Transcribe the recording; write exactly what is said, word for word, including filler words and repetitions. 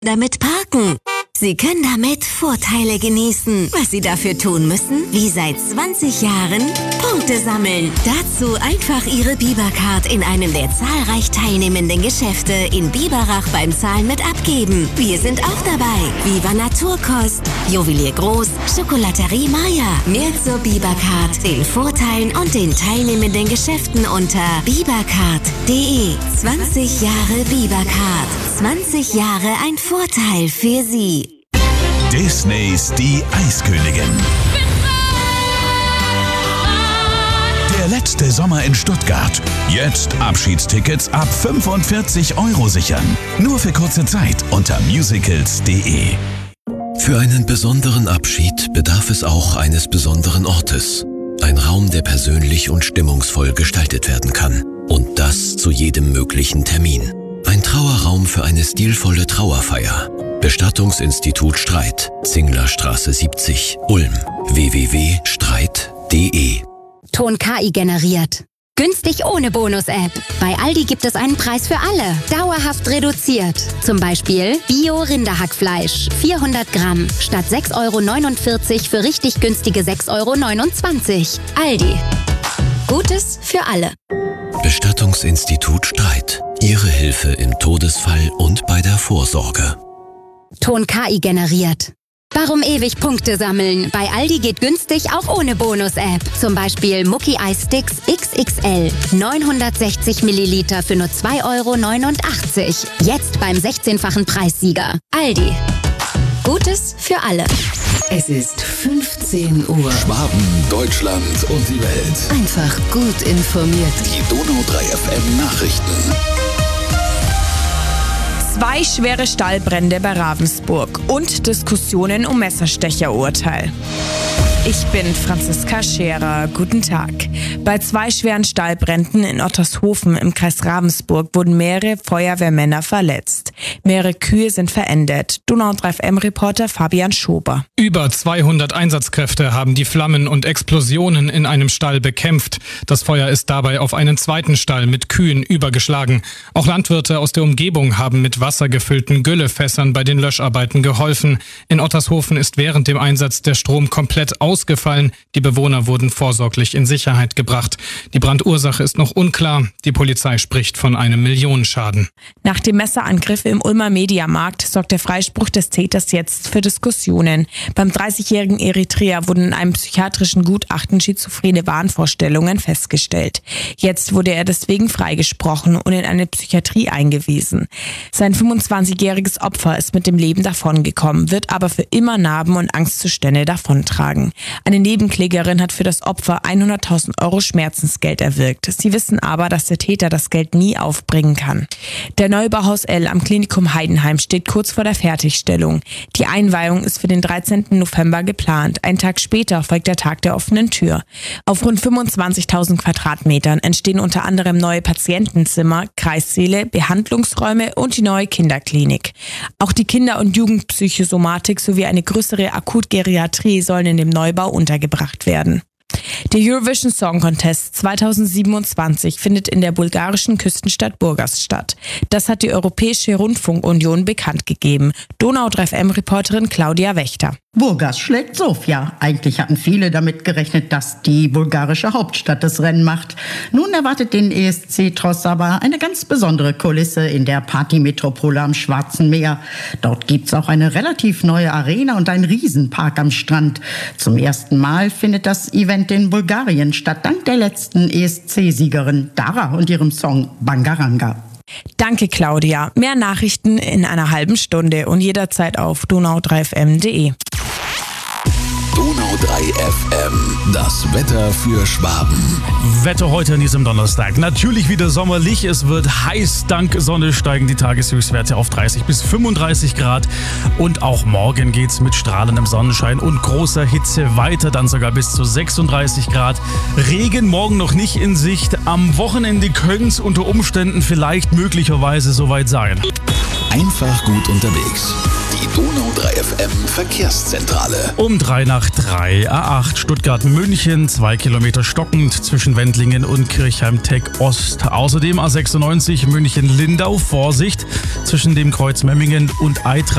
damit parken. Sie können damit Vorteile genießen. Was Sie dafür tun müssen? Wie seit zwanzig Jahren Punkte sammeln. Dazu einfach Ihre Bibercard in einem der zahlreich teilnehmenden Geschäfte in Biberach beim Zahlen mit abgeben. Wir sind auch dabei. Viva Naturkost, Juwelier Groß, Schokolaterie Maya. Mehr zur Bibercard, den Vorteilen und den teilnehmenden Geschäften unter bibercard punkt de. zwanzig Jahre Bibercard. zwanzig Jahre ein Vorteil für Sie. Disneys Die Eiskönigin. Der letzte Sommer in Stuttgart. Jetzt Abschiedstickets ab fünfundvierzig Euro sichern. Nur für kurze Zeit unter musicals punkt de. Für einen besonderen Abschied bedarf es auch eines besonderen Ortes. Ein Raum, der persönlich und stimmungsvoll gestaltet werden kann. Und das zu jedem möglichen Termin. Ein Trauerraum für eine stilvolle Trauerfeier. Bestattungsinstitut Streit, Zinglerstraße siebzig, Ulm. w w w punkt streit punkt de. Ton K I generiert. Günstig ohne Bonus-App. Bei Aldi gibt es einen Preis für alle. Dauerhaft reduziert. Zum Beispiel Bio-Rinderhackfleisch. vierhundert Gramm. Statt sechs Euro neunundvierzig für richtig günstige sechs Euro neunundzwanzig. Aldi. Gutes für alle. Bestattungsinstitut Streit. Ihre Hilfe im Todesfall und bei der Vorsorge. Ton K I generiert. Warum ewig Punkte sammeln? Bei Aldi geht günstig auch ohne Bonus-App. Zum Beispiel Mucki Eis Sticks X X L. neunhundertsechzig Milliliter für nur zwei Euro neunundachtzig. Jetzt beim sechzehnfachen Preissieger. Aldi. Gutes für alle. Es ist fünfzehn Uhr. Schwaben, Deutschland und die Welt. Einfach gut informiert. Die Donau drei F M Nachrichten. Zwei schwere Stallbrände bei Ravensburg und Diskussionen um Messerstecherurteil. Ich bin Franziska Scherer. Guten Tag. Bei zwei schweren Stallbränden in Ottershofen im Kreis Ravensburg wurden mehrere Feuerwehrmänner verletzt. Mehrere Kühe sind verendet. Donau drei F M-Reporter Fabian Schober. Über zweihundert Einsatzkräfte haben die Flammen und Explosionen in einem Stall bekämpft. Das Feuer ist dabei auf einen zweiten Stall mit Kühen übergeschlagen. Auch Landwirte aus der Umgebung haben mit wassergefüllten Güllefässern bei den Löscharbeiten geholfen. In Ottershofen ist während dem Einsatz der Strom komplett ausgefallen. Die Bewohner wurden vorsorglich in Sicherheit gebracht. Die Brandursache ist noch unklar. Die Polizei spricht von einem Millionenschaden. Nach dem Messerangriff im Ulmer Mediamarkt sorgt der Freispruch des Täters jetzt für Diskussionen. Beim dreißigjährigen Eritreer wurden in einem psychiatrischen Gutachten schizophrene Wahnvorstellungen festgestellt. Jetzt wurde er deswegen freigesprochen und in eine Psychiatrie eingewiesen. Sein fünfundzwanzigjähriges Opfer ist mit dem Leben davongekommen, wird aber für immer Narben und Angstzustände davontragen. Eine Nebenklägerin hat für das Opfer hunderttausend Euro Schmerzensgeld erwirkt. Sie wissen aber, dass der Täter das Geld nie aufbringen kann. Der Neubau Haus L am Klinikum Heidenheim steht kurz vor der Fertigstellung. Die Einweihung ist für den dreizehnten November geplant. Ein Tag später folgt der Tag der offenen Tür. Auf rund fünfundzwanzigtausend Quadratmetern entstehen unter anderem neue Patientenzimmer, Kreissäle, Behandlungsräume und die neue Kinderklinik. Auch die Kinder- und Jugendpsychosomatik sowie eine größere Akutgeriatrie sollen in dem Neubau untergebracht werden. Der Eurovision Song Contest zweitausendsiebenundzwanzig findet in der bulgarischen Küstenstadt Burgas statt. Das hat die Europäische Rundfunkunion bekannt gegeben. Donau drei F M-Reporterin Claudia Wächter. Burgas schlägt Sofia. Eigentlich hatten viele damit gerechnet, dass die bulgarische Hauptstadt das Rennen macht. Nun erwartet den E S C Tross aber eine ganz besondere Kulisse in der Partymetropole am Schwarzen Meer. Dort gibt's auch eine relativ neue Arena und einen Riesenpark am Strand. Zum ersten Mal findet das Event in Bulgarien statt, dank der letzten E S C-Siegerin Dara und ihrem Song Bangaranga. Danke, Claudia. Mehr Nachrichten in einer halben Stunde und jederzeit auf donau drei F M punkt de. Donau drei F M, das Wetter für Schwaben. Wetter heute an diesem Donnerstag. Natürlich wieder sommerlich. Es wird heiß. Dank Sonne steigen die Tageshöchstwerte auf dreißig bis fünfunddreißig Grad. Und auch morgen geht's mit strahlendem Sonnenschein und großer Hitze weiter. Dann sogar bis zu sechsunddreißig Grad. Regen morgen noch nicht in Sicht. Am Wochenende könnte es unter Umständen vielleicht möglicherweise soweit sein. Einfach gut unterwegs. Die Donau O drei F M Verkehrszentrale. Um drei nach drei, A acht Stuttgart-München, zwei Kilometer stockend zwischen Wendlingen und Kirchheim-Tech-Ost. Außerdem A sechsundneunzig München-Lindau, Vorsicht zwischen dem Kreuz Memmingen und Eintracht.